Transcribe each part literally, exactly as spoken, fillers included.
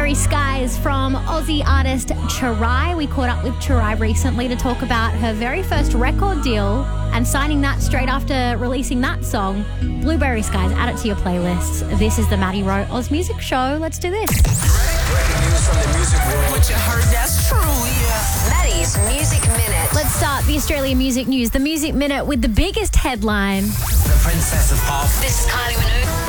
Blueberry Skies from Aussie artist Chirai. We caught up with Chirai recently to talk about her very first record deal and signing that straight after releasing that song. Blueberry Skies, add it to your playlists. This is the Maddie Rowe Oz Music Show. Let's do this. Breaking news from the music world. What you heard, that's true, yeah. Maddie's Music Minute. Let's start the Australian music news. The Music Minute with the biggest headline. The princess of pop. This is Kylie Minogue.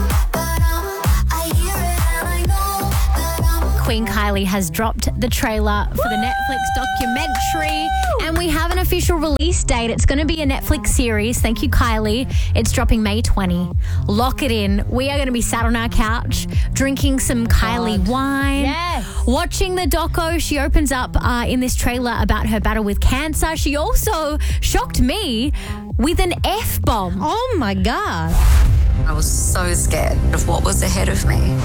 Queen Kylie has dropped the trailer for the Netflix documentary, and we have an official release date. It's going to be a Netflix series. Thank you, Kylie. It's dropping May twentieth. Lock it in. We are going to be sat on our couch drinking some Kylie wine, Yes. watching the doco. She opens up uh, in this trailer about her battle with cancer. She also shocked me with an F-bomb. Oh my God. I was so scared of what was ahead of me.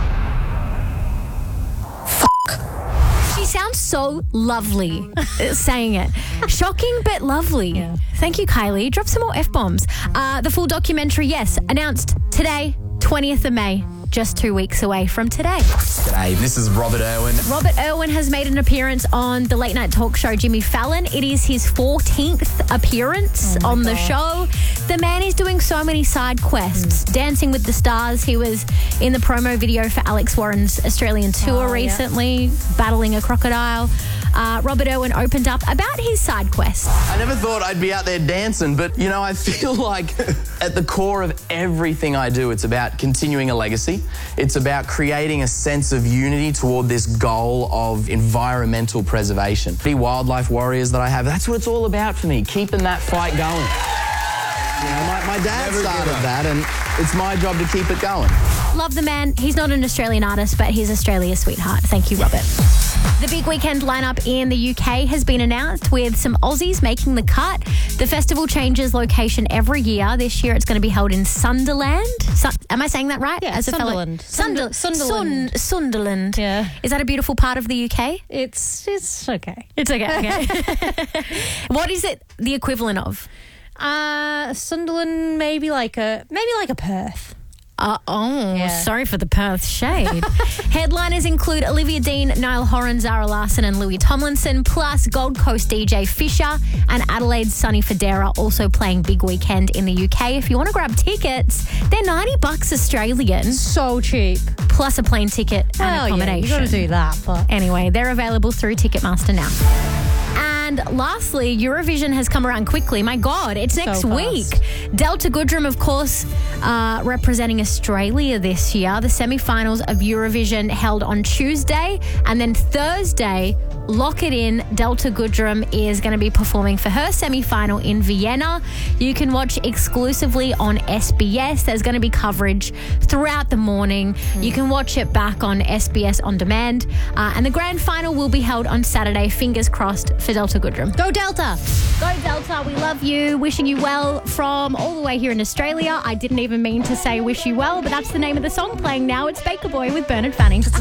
She sounds so lovely saying it. Shocking but lovely. Yeah. Thank you, Kylie. Drop some more F-bombs. Uh, the full documentary, yes, announced today, twentieth of May. Just two weeks away from today. G'day, this is Robert Irwin. Robert Irwin has made an appearance on the late night talk show Jimmy Fallon. It is his fourteenth appearance Oh on my the gosh. show. The man is doing so many side quests. Mm. Dancing with the Stars. He was in the promo video for Alex Warren's Australian tour Oh, yeah. recently, battling a crocodile. Uh, Robert Irwin opened up about his side quests. I never thought I'd be out there dancing, but, you know, I feel like at the core of everything I do, it's about continuing a legacy. It's about creating a sense of unity toward this goal of environmental preservation. The wildlife warriors that I have, that's what it's all about for me, keeping that fight going. You know, my, my dad Never give started up. that, and it's my job to keep it going. Love the man. He's not an Australian artist, but he's Australia's sweetheart. Thank you, Robert. The big weekend lineup in the U K has been announced with some Aussies making the cut. The festival changes location every year. This year it's going to be held in Sunderland. Sun- Am I saying that right? Yeah, As a fellow- Sunderland. Sunder- Sunderland. Sun- Sunderland. Yeah. Is that a beautiful part of the U K? It's it's okay. It's okay. Okay. What is it the equivalent of? Uh, Sunderland, maybe like a maybe like a Perth. Uh, oh, Yeah. sorry for the Perth shade. Headliners include Olivia Dean, Niall Horan, Zara Larson and Louis Tomlinson, plus Gold Coast D J Fisher and Adelaide's Sonny Fodera also playing big weekend in the U K. If you want to grab tickets, they're ninety bucks Australian, So cheap. plus a plane ticket and Hell yeah, accommodation. you got to do that. But Anyway, they're available through Ticketmaster now. And lastly, Eurovision has come around quickly. My God, it's next fast. week. Delta Goodrem, of course, uh, representing Australia this year. The semi-finals of Eurovision held on Tuesday, and then Thursday, lock it in, Delta Goodrem is going to be performing for her semi-final in Vienna. You can watch exclusively on S B S. There's going to be coverage throughout the morning. You can watch it back on S B S On Demand. Uh, and the grand final will be held on Saturday. Fingers crossed for Delta Goodrem. go Delta. Go Delta, we love you. Wishing you well from all the way here in Australia. I didn't even mean to say wish you well, but that's the name of the song playing now. It's Baker Boy with Bernard Fanning.